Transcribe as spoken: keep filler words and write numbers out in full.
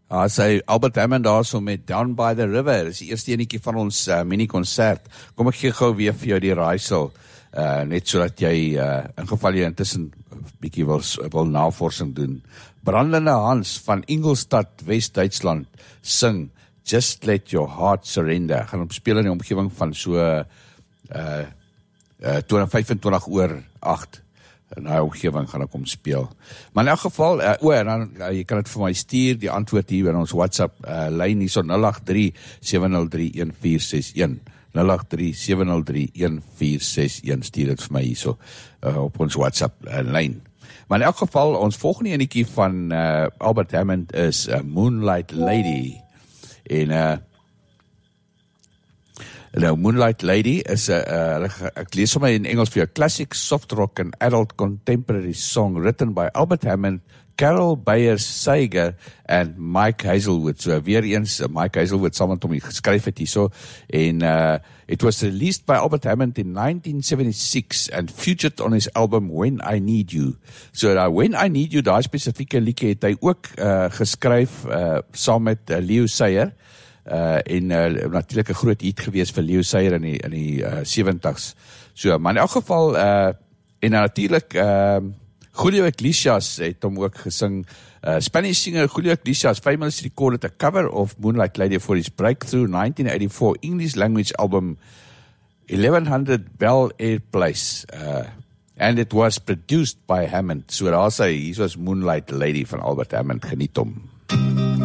Ja, sy Albert Hammond daar so met Down by the River, dis die eerste enetjie van ons uh, mini-concert. Kom ek gee gou weer vir jou die raaisel, uh, net so dat jy, uh, in geval jy intussen bietjie wil, wil navorsing doen. Brandende Hans van Ingolstadt, West-Duitsland, sing Just Let Your Heart Surrender. Gaan hom speel in die omgewing van so uh, uh, vyfentwintig oor agt. In die omgewing gaan ek hom speel. Maar in elk geval, uh, o, en dan, uh, jy kan het vir my stuur, die antwoord hier in ons WhatsApp uh, lyn hier so nul agt drie sewe nul drie een vier ses een. nul agt drie sewe nul drie een vier ses een, stuur dit vir my hier so uh, op ons WhatsApp uh, lyn. Maar in elk geval, ons volgende enetjie van uh, Albert Hammond is uh, Moonlight Lady. En uh, nou, Moonlight Lady is, uh, uh, ek lees vir my in Engels vir jou, classic soft rock and adult contemporary song written by Albert Hammond, Carol Bayer Sager and Mike Hazelwood. So weer eens, uh, Mike Hazelwood saam met hom geskryf het hierso. En uh, it was released by Albert Hammond in nineteen seventy-six and featured on his album When I Need You. So uh, When I Need You, daai spesifieke liedjie het hy ook uh, geskryf uh, saam met uh, Leo Sayer. Uh, en uh, natuurlijk 'n groot hit gewees vir Leo Sayer in die, in die uh, seventies. So, maar in elk geval, uh, en natuurlijk, uh, Julio Iglesias het hom ook gesing. Uh, Spanish singer Julio Iglesias famously recorded a cover of Moonlight Lady for his breakthrough nineteen eighty-four English language album eleven hundred Bel Air Place. Uh, and it was produced by Hammond. So daar sê, hier was Moonlight Lady van Albert Hammond, geniet hom.